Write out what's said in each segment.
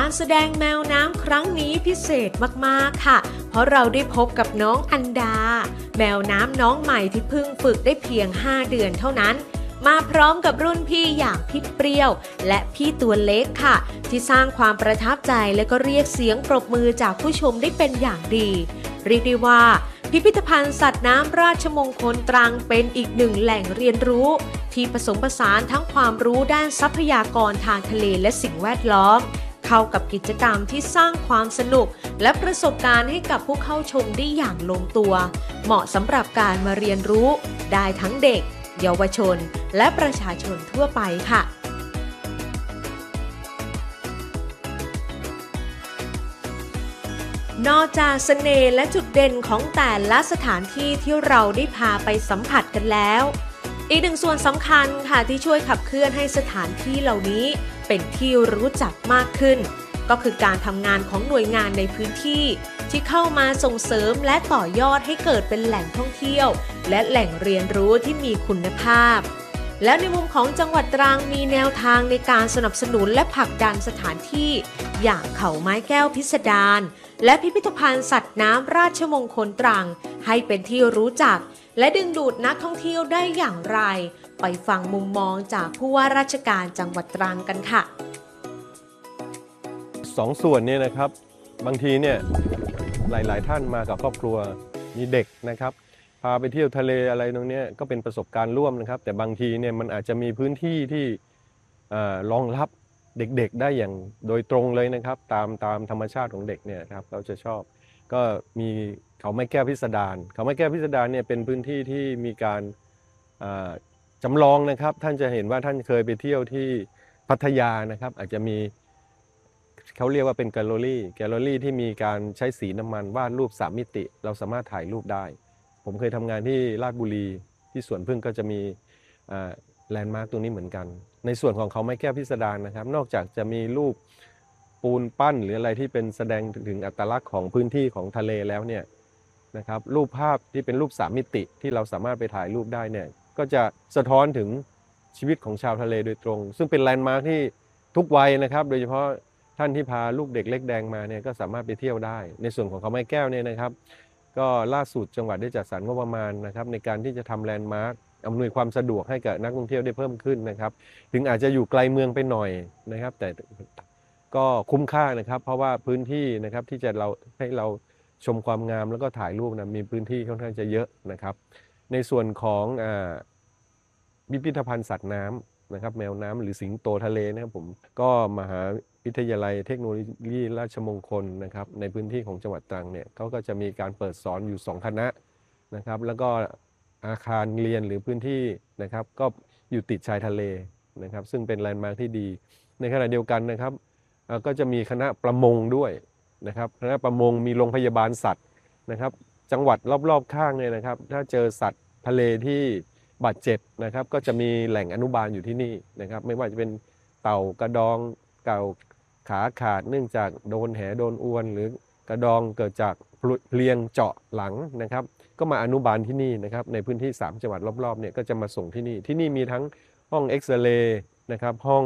การแสดงแมวน้ำครั้งนี้พิเศษมากๆค่ะเพราะเราได้พบกับน้องอันดาแมวน้ำน้องใหม่ที่เพิ่งฝึกได้เพียง5 เดือนเท่านั้นมาพร้อมกับรุ่นพี่อย่างพี่เปรี้ยวและพี่ตัวเล็กค่ะที่สร้างความประทับใจและก็เรียกเสียงปรบมือจากผู้ชมได้เป็นอย่างดีเรียกได้ว่าพิพิธภัณฑ์สัตว์น้ำราชมงคลตรังเป็นอีกหนึ่งแหล่งเรียนรู้ที่ผสมผสานทั้งความรู้ด้านทรัพยากรทางทะเลและสิ่งแวดล้อมเข้ากับกิจกรรมที่สร้างความสนุกและประสบการณ์ให้กับผู้เข้าชมได้อย่างลงตัวเหมาะสำหรับการมาเรียนรู้ได้ทั้งเด็กเยาวชนและประชาชนทั่วไปค่ะนอกจากเสน่ห์และจุดเด่นของแต่ละสถานที่ที่เราได้พาไปสัมผัสกันแล้วอีกหนึ่งส่วนสำคัญค่ะที่ช่วยขับเคลื่อนให้สถานที่เหล่านี้เป็นที่รู้จักมากขึ้นก็คือการทำงานของหน่วยงานในพื้นที่ที่เข้ามาส่งเสริมและต่อยอดให้เกิดเป็นแหล่งท่องเที่ยวและแหล่งเรียนรู้ที่มีคุณภาพแล้วในมุมของจังหวัดตรังมีแนวทางในการสนับสนุนและผลักดันสถานที่อย่างเขาไม้แก้วพิสดารและพิพิธภัณฑ์สัตว์น้ำราชมงคลตรังให้เป็นที่รู้จักและดึงดูดนักท่องเที่ยวได้อย่างไรไปฟังมุมมองจากผู้ว่าราชการจังหวัดตรังกันค่ะ 2 ส่วนนี้นะครับบางทีเนี่ยหลายๆท่านมากับครอบครัวมีเด็กนะครับพาไปเที่ยวทะเลอะไรตรงนี้ก็เป็นประสบการณ์ร่วมนะครับแต่บางทีเนี่ยมันอาจจะมีพื้นที่ที่รองรับเด็กๆได้อย่างโดยตรงเลยนะครับตามธรรมชาติของเด็กเนี่ยครับเราจะชอบก็มีเขาไม้แก้วพิสดารเขาไม้แก้วพิสดารเนี่ยเป็นพื้นที่ที่มีการจำลองนะครับท่านจะเห็นว่าท่านเคยไปเที่ยวที่พัทยานะครับอาจจะมีเขาเรียกว่าเป็นแกลเลอรี่ที่มีการใช้สีน้ำมันวาดรูป3 มิติเราสามารถถ่ายรูปได้ผมเคยทำงานที่ราชบุรีที่สวนผึ้งก็จะมีแลนด์มาร์คตรงนี้เหมือนกันในส่วนของเขาไม้แก้วพิสดารนะครับนอกจากจะมีรูปปูนปั้นหรืออะไรที่เป็นแสดงถึงอัตลักษณ์ของพื้นที่ของทะเลแล้วเนี่ยนะครับรูปภาพที่เป็นรูป3 มิติที่เราสามารถไปถ่ายรูปได้เนี่ยก็จะสะท้อนถึงชีวิตของชาวทะเลโดยตรงซึ่งเป็นแลนด์มาร์คที่ทุกวัยนะครับโดยเฉพาะท่านที่พาลูกเด็กเล็กแดงมาเนี่ยก็สามารถไปเที่ยวได้ในส่วนของเขาไม้แก้วเนี่ยนะครับก็ล่าสุดจังหวัดได้จัดสรรงบประมาณนะครับในการที่จะทำแลนด์มาร์คอำนวยความสะดวกให้กับนักท่องเที่ยวได้เพิ่มขึ้นนะครับถึงอาจจะอยู่ไกลเมืองไปหน่อยนะครับแต่ก็คุ้มค่านะครับเพราะว่าพื้นที่นะครับที่จะให้เราชมความงามแล้วก็ถ่ายรูปนะมีพื้นที่ค่อนข้างจะเยอะนะครับในส่วนของพิพิธภัณฑ์สัตว์น้ำนะครับแมวน้ำหรือสิงโตทะเลนะครับผมก็มหาวิทยาลัยเทคโนโลยีราชมงคลนะครับในพื้นที่ของจังหวัดตรังเนี่ยเขาก็จะมีการเปิดสอนอยู่2 คณะนะครับแล้วก็อาคารเรียนหรือพื้นที่นะครับก็อยู่ติดชายทะเลนะครับซึ่งเป็นแลนด์มาร์คที่ดีในขณะเดียวกันนะครับก็จะมีคณะประมงด้วยนะครับคณะประมงมีโรงพยาบาลสัตว์นะครับจังหวัดรอบๆข้างเนี่ยนะครับถ้าเจอสัตว์ทะเลที่บาดเจ็บนะครับก็จะมีแหล่งอนุบาลอยู่ที่นี่นะครับไม่ว่าจะเป็นเต่ากระดองเก่าขาขาดเนื่องจากโดนแหโดนอวนหรือกระดองเกิดจากเพลียงเจาะหลังนะครับก็มาอนุบาลที่นี่นะครับในพื้นที่3 จังหวัดรอบๆเนี่ยก็จะมาส่งที่นี่มีทั้งห้องเอ็กซเรย์นะครับห้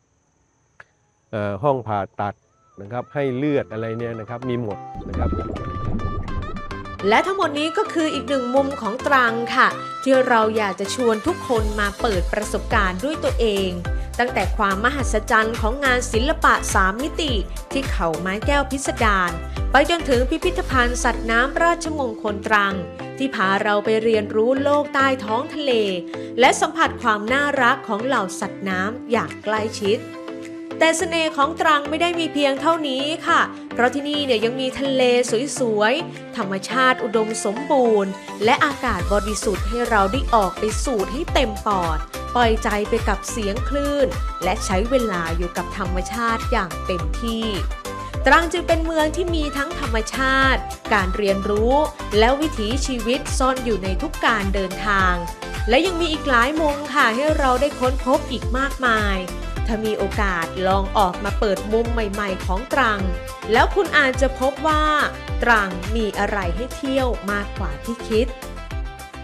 องผ่าตัดนะครับให้เลือดอะไรเนี่ยนะครับมีหมดนะครับและทั้งหมดนี้ก็คืออีกหนึ่งมุมของตรังค่ะที่เราอยากจะชวนทุกคนมาเปิดประสบการณ์ด้วยตัวเองตั้งแต่ความมหัศจรรย์ของงานศิลปะ3 มิติที่เขาไม้แก้วพิสดารไปจนถึงพิพิธภัณฑ์สัตว์น้ำราชมงคลตรังที่พาเราไปเรียนรู้โลกใต้ท้องทะเลและสัมผัสความน่ารักของเหล่าสัตว์น้ำอย่างใกล้ชิดแต่เสน่ห์ของตรังไม่ได้มีเพียงเท่านี้ค่ะเพราะที่นี่เนี่ยยังมีทะเลสวยๆธรรมชาติอุดมสมบูรณ์และอากาศบริสุทธิ์ให้เราได้ออกไปสูดให้เต็มปอดปล่อยใจไปกับเสียงคลื่นและใช้เวลาอยู่กับธรรมชาติอย่างเต็มที่ตรังจึงเป็นเมืองที่มีทั้งธรรมชาติการเรียนรู้และวิถีชีวิตซ่อนอยู่ในทุกการเดินทางและยังมีอีกหลายมุมค่ะให้เราได้ค้นพบอีกมากมายถ้ามีโอกาสลองออกมาเปิดมุมใหม่ๆของตรังแล้วคุณอาจจะพบว่าตรังมีอะไรให้เที่ยวมากกว่าที่คิด